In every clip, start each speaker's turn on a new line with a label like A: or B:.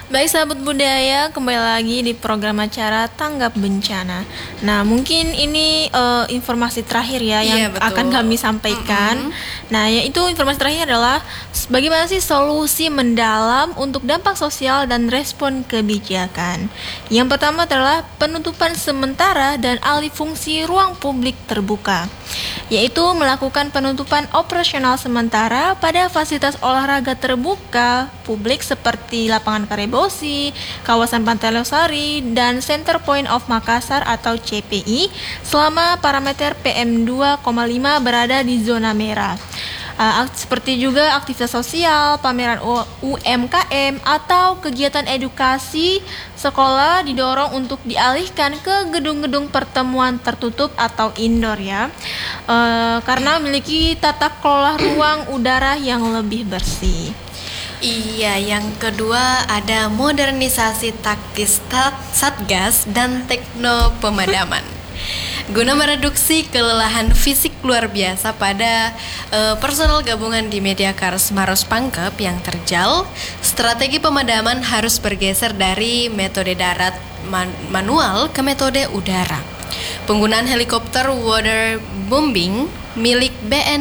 A: Baik sahabat budaya, kembali lagi di program acara Tanggap Bencana. Nah, mungkin ini informasi terakhir ya yang akan kami sampaikan. Nah, yaitu informasi terakhir adalah bagaimana sih solusi mendalam untuk dampak sosial dan respon kebijakan. Yang pertama adalah penutupan sementara dan alih fungsi ruang publik terbuka, yaitu melakukan penutupan operasional sementara pada fasilitas olahraga terbuka publik seperti lapangan Karebosi, kawasan Pantai Losari, dan Center Point of Makassar atau CPI selama parameter PM2,5 berada di zona merah. Seperti juga aktivitas sosial, pameran UMKM, atau kegiatan edukasi sekolah didorong untuk dialihkan ke gedung-gedung pertemuan tertutup atau indoor ya, karena memiliki tata kelola ruang udara yang lebih bersih.
B: Iya, yang kedua ada modernisasi taktis satgas dan tekno pemadaman. Guna mereduksi kelelahan fisik luar biasa pada personel gabungan di Mediakars Maros Pangkep yang terjal, strategi pemadaman harus bergeser dari metode darat manual ke metode udara. Penggunaan helikopter waterbombing milik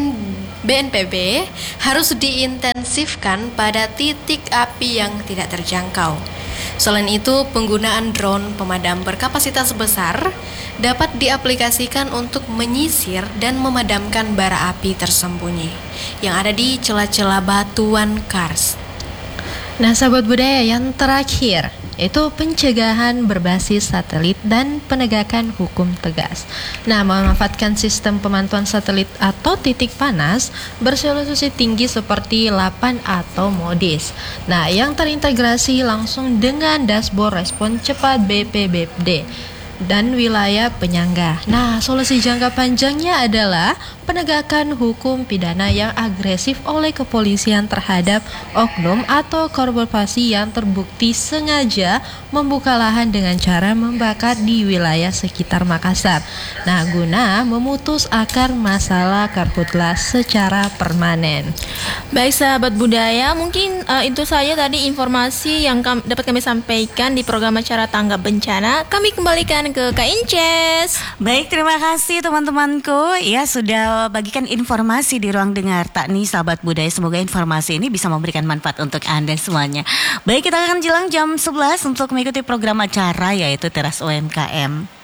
B: BNPB harus diintensifkan pada titik api yang tidak terjangkau. Selain itu, penggunaan drone pemadam berkapasitas besar dapat diaplikasikan untuk menyisir dan memadamkan bara api tersembunyi yang ada di celah-celah batuan kars.
C: Nah, sahabat budaya, yang terakhir itu pencegahan berbasis satelit dan penegakan hukum tegas. Nah, memanfaatkan sistem pemantauan satelit atau titik panas beresolusi tinggi seperti LAPAN atau MODIS. Nah, yang terintegrasi langsung dengan dashboard respon cepat BPBD dan wilayah penyangga. Nah, solusi jangka panjangnya adalah penegakan hukum pidana yang agresif oleh kepolisian terhadap oknum atau korporasi yang terbukti sengaja membuka lahan dengan cara membakar di wilayah sekitar Makassar. Nah, guna memutus akar masalah karhutlah secara permanen.
A: Baik sahabat budaya, mungkin itu saja tadi informasi yang dapat kami sampaikan di program acara Tanggap Bencana. Kami kembalikan ke Kak Inces.
D: Baik, terima kasih teman-temanku. Ya, sudah bagikan informasi di ruang dengar Takni sahabat budaya. Semoga informasi ini bisa memberikan manfaat untuk Anda semuanya. Baik, kita akan jelang jam 11 untuk mengikuti program acara yaitu Teras UMKM.